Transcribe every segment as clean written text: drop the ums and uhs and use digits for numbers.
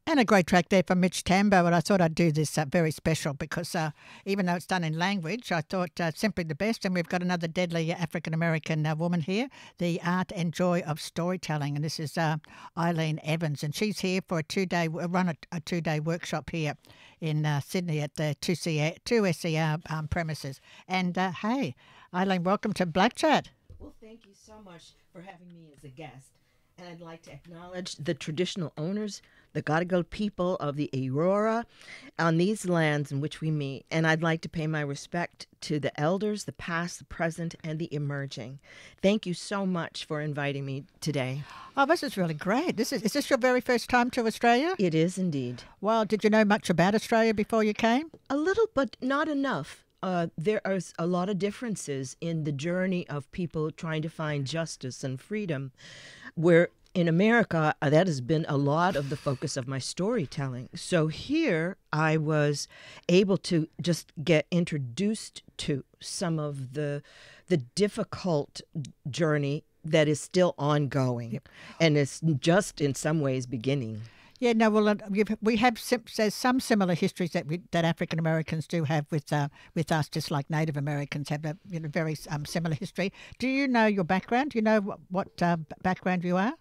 And a great track there from Mitch Tambo. And I thought I'd do this very special because even though it's done in language, I thought simply the best. And we've got another deadly African-American woman here, the art and joy of storytelling. And this is Eileen Evans. And she's here for a two-day workshop here in Sydney at the 2SER premises. And hey, Eileen, welcome to Black Chat. Well, thank you so much for having me as a guest. And I'd like to acknowledge the traditional owners, the Gadigal people of the Aurora, on these lands in which we meet. And I'd like to pay my respect to the elders, the past, the present, and the emerging. Thank you so much for inviting me today. Oh, this is really great. Is this your very first time to Australia? It is indeed. Well, did you know much about Australia before you came? A little, but not enough. There are a lot of differences in the journey of people trying to find justice and freedom, where in America, that has been a lot of the focus of my storytelling. So here I was able to just get introduced to some of the difficult journey that is still ongoing. Yep. And it's just in some ways beginning. Yeah, no, well, we have there's some similar histories that African Americans do have with us, just like Native Americans have a very similar history. Do you know your background? Do you know what background you are?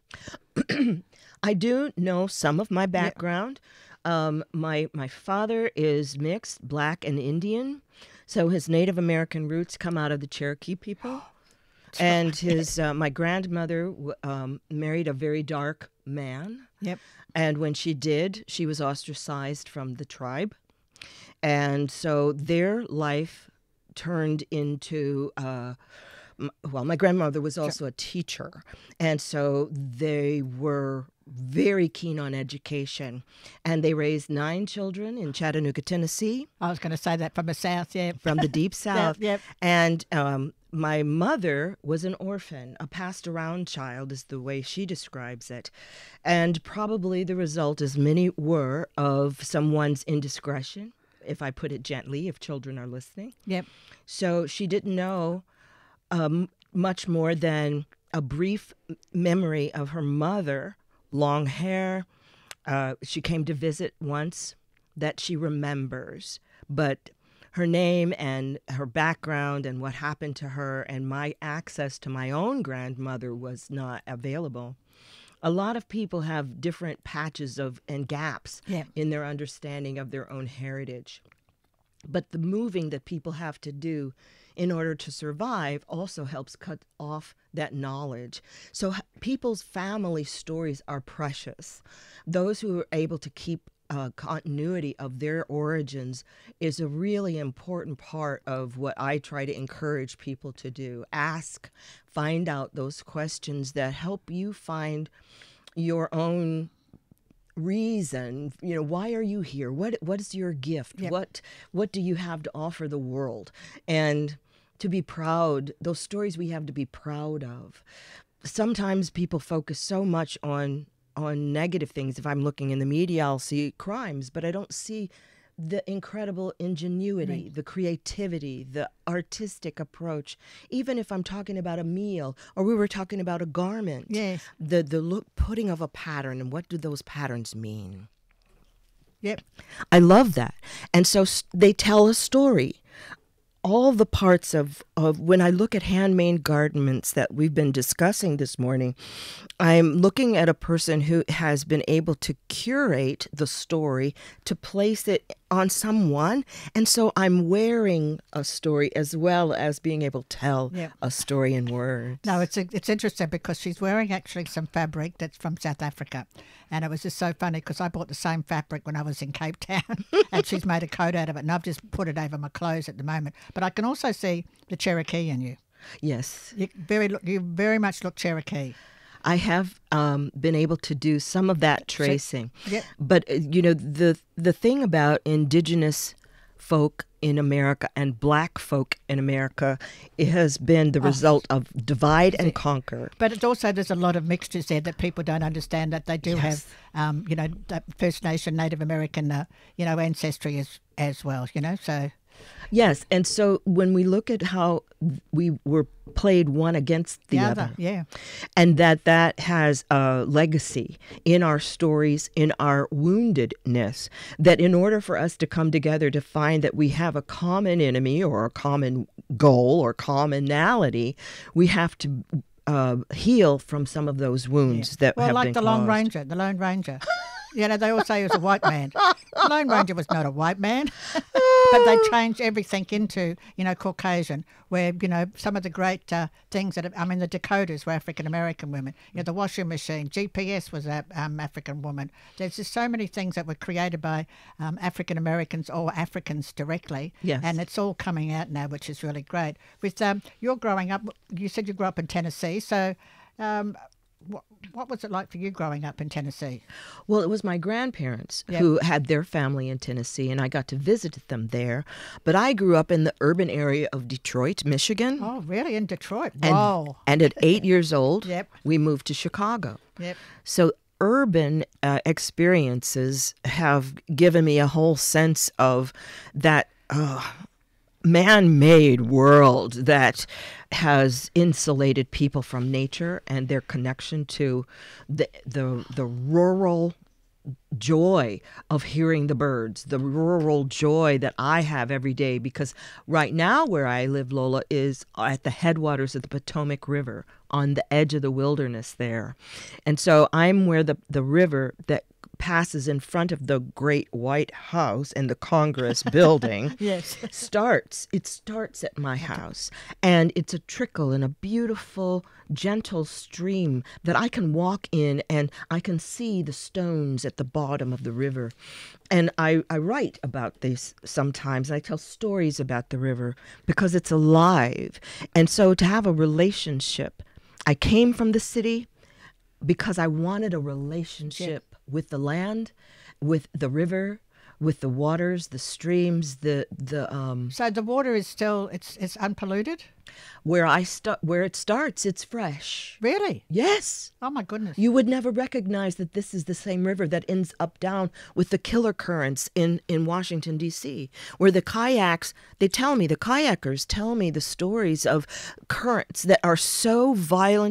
I do know some of my background. Yeah. My father is mixed, Black and Indian, so his Native American roots come out of the Cherokee people. And his my grandmother married a very dark man. Yep. And when she did, she was ostracized from the tribe. And so their life turned into, my grandmother was also a teacher. And so they were very keen on education. And they raised 9 children in Chattanooga, Tennessee. I was going to say that from the South, yeah. From the deep South. Yep. And my mother was an orphan, a passed-around child is the way she describes it. And probably the result, as many were, of someone's indiscretion, if I put it gently, if children are listening. Yep. So she didn't know much more than a brief memory of her mother, long hair. She came to visit once that she remembers, but her name and her background and what happened to her and my access to my own grandmother was not available. A lot of people have different patches and gaps in their understanding of their own heritage. But the moving that people have to do in order to survive also helps cut off that knowledge. So people's family stories are precious. Those who are able to keep continuity of their origins is a really important part of what I try to encourage people to do. Ask, find out those questions that help you find your own reason. Why are you here? What is your gift? Yep. What do you have to offer the world? And to be proud, those stories we have to be proud of. Sometimes people focus so much on negative things. If I'm looking in the media, I'll see crimes, but I don't see the incredible ingenuity, right, the creativity, the artistic approach. Even if I'm talking about a meal, or we were talking about a garment, yes, the putting of a pattern, and what do those patterns mean? Yep. I love that. And so they tell a story. All the parts of when I look at handmade garments that we've been discussing this morning, I'm looking at a person who has been able to curate the story to place it on someone. And so I'm wearing a story as well as being able to tell a story in words. No, it's interesting because she's wearing actually some fabric that's from South Africa. And it was just so funny because I bought the same fabric when I was in Cape Town and she's made a coat out of it and I've just put it over my clothes at the moment. But I can also see the Cherokee in you. Yes. You very much look Cherokee. I have been able to do some of that tracing. Yep. But, the thing about Indigenous folk in America and Black folk in America, it has been the result of divide and conquer. But it's also, there's a lot of mixtures there that people don't understand, that they do have, that First Nation, Native American, ancestry as well, so... Yes, and so when we look at how we were played one against the other, yeah. and that has a legacy in our stories, in our woundedness, that in order for us to come together to find that we have a common enemy or a common goal or commonality, we have to heal from some of those wounds that Well, have like been the caused. The Lone Ranger. You know, they all say he was a white man. The Lone Ranger was not a white man. But they changed everything into, you know, Caucasian, where, you know, some of the great things that, I mean, the Dakotas were African-American women. You know, the washing machine, GPS was an African woman. There's just so many things that were created by African-Americans or Africans directly. Yes. And it's all coming out now, which is really great. With you're growing up, you said you grew up in Tennessee, so what was it like for you growing up in Tennessee? Well, it was my grandparents Yep. who had their family in Tennessee, and I got to visit them there. But I grew up in the urban area of Detroit, Michigan. Oh, really? In Detroit? And, Wow. and at 8 years old, Yep. we moved to Chicago. Yep. So urban experiences have given me a whole sense of that man-made world that has insulated people from nature and their connection to the rural joy of hearing the birds, the rural joy that I have every day, because right now where I live, Lola, is at the headwaters of the Potomac River on the edge of the wilderness there. And so I'm where the river that passes in front of the Great White House and the Congress building Yes. starts. It starts at my house, and it's a trickle in a beautiful, gentle stream that I can walk in, and I can see the stones at the bottom of the river. And I write about this sometimes. I tell stories about the river because it's alive. And so to have a relationship, I came from the city because I wanted a relationship with the land, with the river, with the waters, the streams, So the water is still it's unpolluted? where it starts, it's fresh. Really? Yes. Oh my goodness. You would never recognize that this is the same river that ends up down with the killer currents in Washington, D.C., where the kayakers tell me the stories of currents that are so violent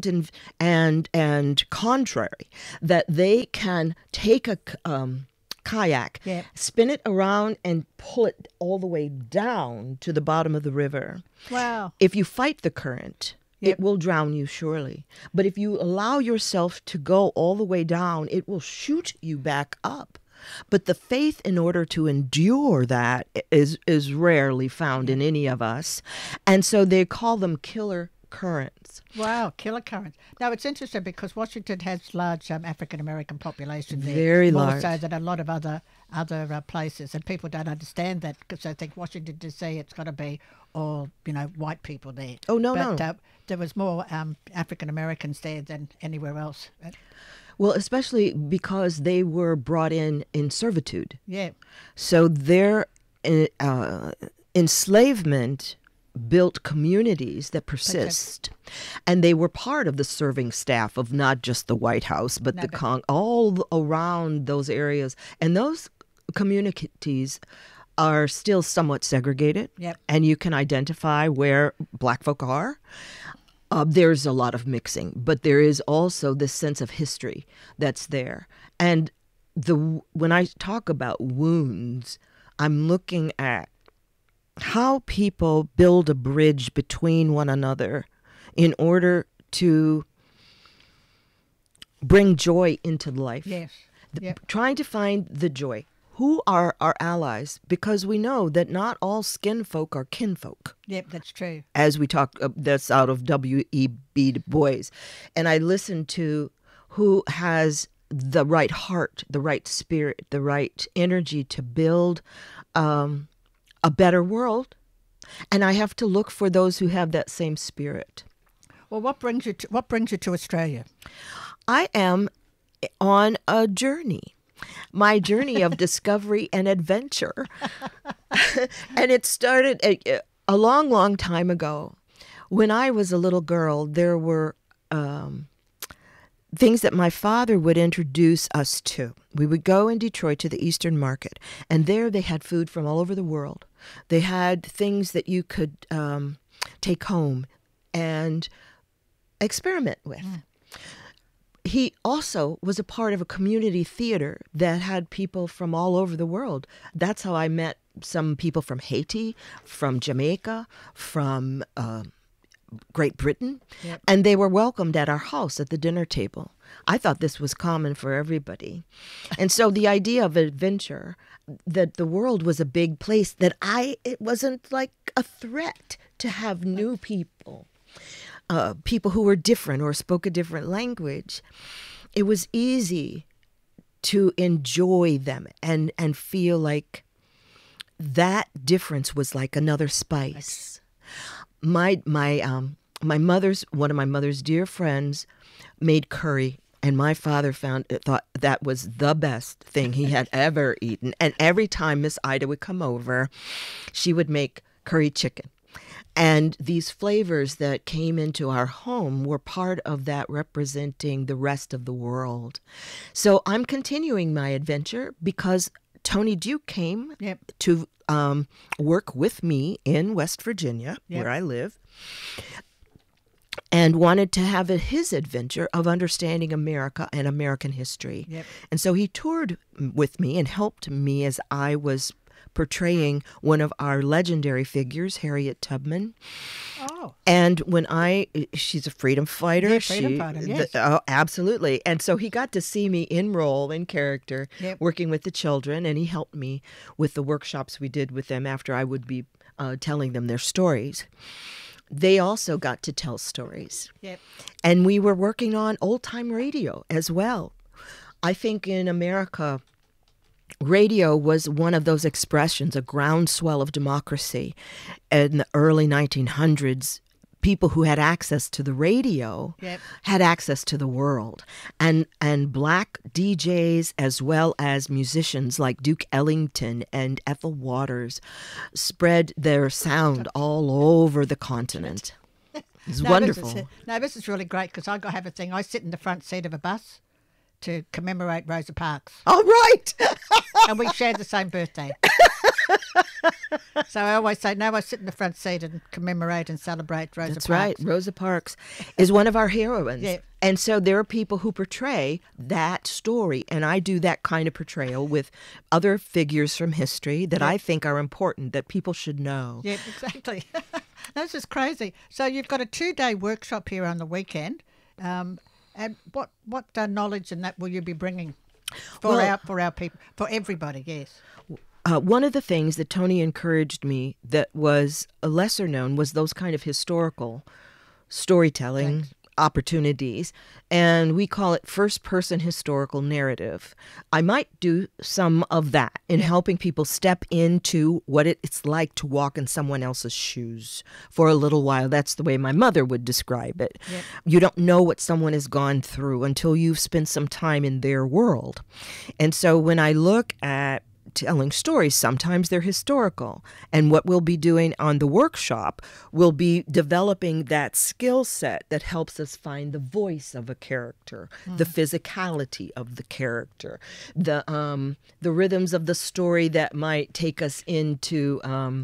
and contrary that they can take a kayak, Yeah. spin it around and pull it all the way down to the bottom of the river. Wow. If you fight the current, Yep. it will drown you surely. But if you allow yourself to go all the way down, it will shoot you back up. But the faith in order to endure that is rarely found in any of us. And so they call them killer currents. Wow, killer currents. Now, it's interesting because Washington has large African-American population there. Very more large. so than a lot of other places. And people don't understand that because they think Washington, D.C., it's got to be all, you know, white people there. Oh, no, but, no. There was more African-Americans there than anywhere else. Well, especially because they were brought in servitude. Yeah. So their enslavement built communities that persist. And they were part of the serving staff of not just the White House, but all around those areas. And those communities are still somewhat segregated. Yep. And you can identify where Black folk are. There's a lot of mixing, but there is also this sense of history that's there. And when I talk about wounds, I'm looking at how people build a bridge between one another in order to bring joy into life. Yes. Yep. Trying to find the joy. Who are our allies? Because we know that not all skin folk are kinfolk. Yep, that's true. As we talk, that's out of W.E.B. Du Bois. And I listen to who has the right heart, the right spirit, the right energy to build a better world. And I have to look for those who have that same spirit. Well, what brings you to Australia? I am on a journey. My journey of discovery and adventure. And it started a long, long time ago. When I was a little girl, there things that my father would introduce us to. We would go in Detroit to the Eastern Market, and there they had food from all over the world. They had things that you could take home and experiment with. He also was a part of a community theater that had people from all over the world. That's how I met some people from Haiti, from Jamaica, from Great Britain, and they were welcomed at our house at the dinner table. I thought this was common for everybody. And so the idea of adventure, that the world was a big place, that it wasn't like a threat to have new people. People who were different or spoke a different language. It was easy to enjoy them and feel like that difference was like another spice. One of my mother's dear friends made curry, and my father thought that was the best thing he had ever eaten. And every time Miss Ida would come over, she would make curry chicken. And these flavors that came into our home were part of that, representing the rest of the world. So I'm continuing my adventure because Tony Duke came to work with me in West Virginia, where I live, and wanted to have his adventure of understanding America and American history. And so he toured with me and helped me as I was portraying one of our legendary figures, Harriet Tubman. Oh. And she's a freedom fighter. Yeah, freedom fighter, yes. Oh, absolutely. And so he got to see me in role, in character, working with the children, and he helped me with the workshops we did with them after I would be telling them their stories. They also got to tell stories. And we were working on old-time radio as well. I think in America, radio was one of those expressions, a groundswell of democracy. In the early 1900s, people who had access to the radio had access to the world. And black DJs as well as musicians like Duke Ellington and Ethel Waters spread their sound all over the continent. It's wonderful. This is really great because I have a thing. I sit in the front seat of a bus to commemorate Rosa Parks. Oh, right. And we shared the same birthday. So I always say, I sit in the front seat and commemorate and celebrate Rosa Parks. That's right. Rosa Parks is one of our heroines. And so there are people who portray that story, and I do that kind of portrayal with other figures from history that I think are important, that people should know. Yeah, exactly. This is crazy. So you've got a 2-day workshop here on the weekend. And what knowledge and that will you be bringing for our people, for everybody? Yes. One of the things that Tony encouraged me that was lesser known was those kind of historical storytelling opportunities, and we call it first-person historical narrative. I might do some of that in helping people step into what it's like to walk in someone else's shoes for a little while. That's the way my mother would describe it. You don't know what someone has gone through until you've spent some time in their world. And so when I look at telling stories, sometimes they're historical. And what we'll be doing on the workshop will be developing that skill set that helps us find the voice of a character, the physicality of the character, the rhythms of the story that might take us into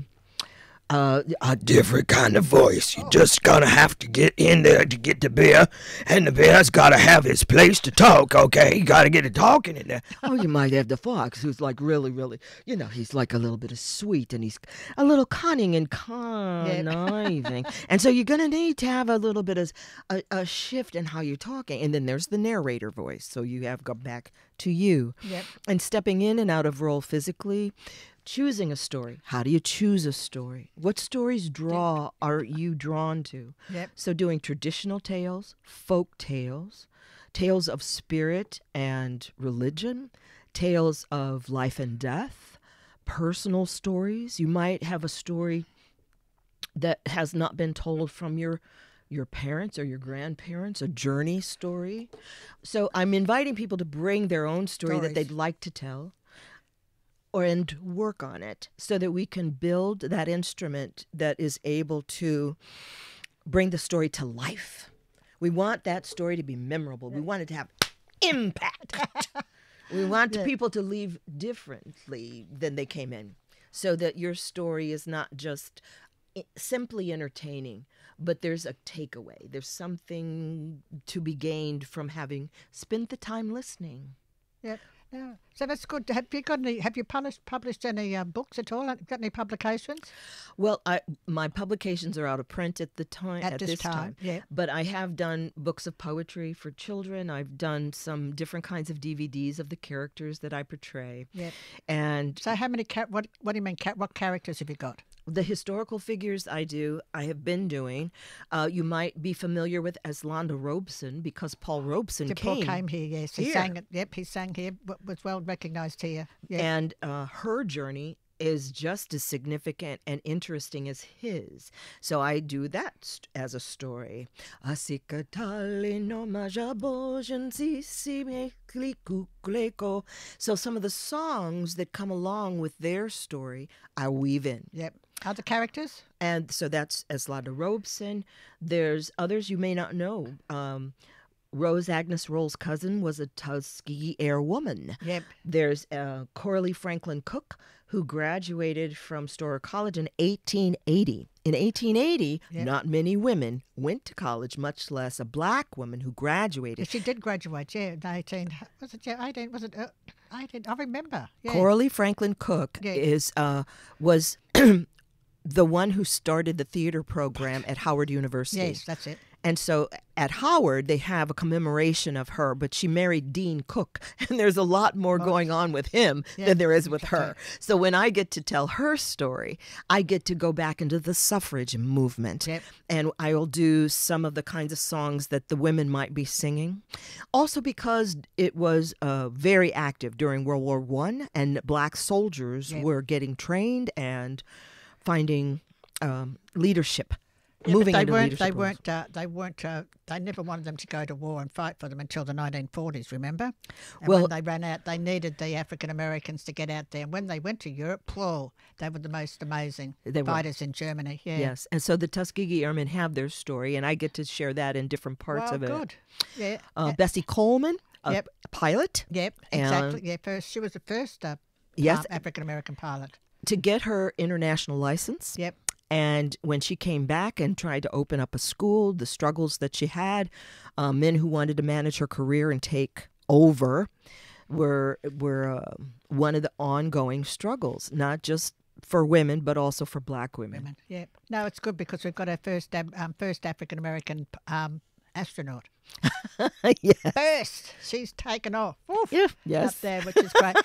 a different kind of voice. You just gonna have to get in there to get the beer, and the beer's gotta have its place to talk, okay? You gotta get it talking in there. Oh, you might have the fox, who's like really, really, he's like a little bit of sweet, and he's a little cunning and conniving. And so you're gonna need to have a little bit of a shift in how you're talking. And then there's the narrator voice, so you have go back to you. And stepping in and out of role physically. Choosing a story. How do you choose a story? What stories are you drawn to? So doing traditional tales, folk tales, tales of spirit and religion, tales of life and death, personal stories. You might have a story that has not been told from your parents or your grandparents, a journey story. So I'm inviting people to bring their own story that they'd like to tell, and work on it so that we can build that instrument that is able to bring the story to life We want that story to be memorable. We want it to have impact. We want people to leave differently than they came in, so that your story is not just simply entertaining, but there's a takeaway. There's something to be gained from having spent the time listening. Yeah. Yeah. So that's good. Have you published any books at all? Got any publications? Well, my publications are out of print at the time. At this time, yeah. But I have done books of poetry for children. I've done some different kinds of DVDs of the characters that I portray. Yeah. And so, how many? What do you mean? What characters have you got? The historical figures I have been doing. You might be familiar with Eslanda Robeson because Paul Robeson came here, yes. He sang it. Yep, he sang here, was well recognized here. Yep. And her journey is just as significant and interesting as his. So I do that as a story. So some of the songs that come along with their story, I weave in. Yep. Other characters? And so that's Eslanda Robeson. There's others you may not know. Rose Agnes Roll's cousin was a Tuskegee Airwoman. Yep. There's Coralie Franklin Cook, who graduated from Storer College in 1880. In 1880, not many women went to college, much less a black woman who graduated. She did graduate, in 18. Was it 18? Was it 18? I remember. Yeah. Coralie Franklin Cook was the one who started the theater program at Howard University. Yes, that's it. And so at Howard, they have a commemoration of her, but she married Dean Cook, and there's a lot more going on with him than there is with her. So when I get to tell her story, I get to go back into the suffrage movement, and I will do some of the kinds of songs that the women might be singing. Also because it was very active during World War I, and black soldiers were getting trained and finding leadership. Moving into leadership roles. They never wanted them to go to war and fight for them until the 1940s, remember? And well, when they ran out, they needed the African Americans to get out there. And when they went to Europe, they were the most amazing fighters in Germany. Yeah. Yes, and so the Tuskegee Airmen have their story, and I get to share that in different parts of it. Good. Yeah. Bessie Coleman, a pilot. Yep, exactly. Yeah, she was the first African American pilot. To get her international license. Yep. And when she came back and tried to open up a school, the struggles that she had, men who wanted to manage her career and take over were one of the ongoing struggles, not just for women, but also for black women. Yeah. No, it's good because we've got our first African-American astronaut. Yes. First, she's taken off. Yes. Up there, which is great.